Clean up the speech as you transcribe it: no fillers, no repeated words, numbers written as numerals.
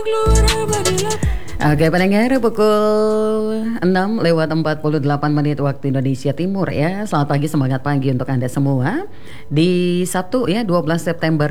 Oke pendengar, pukul 6:48 waktu Indonesia Timur ya. Selamat pagi, semangat pagi untuk Anda semua. Di Sabtu ya 12 September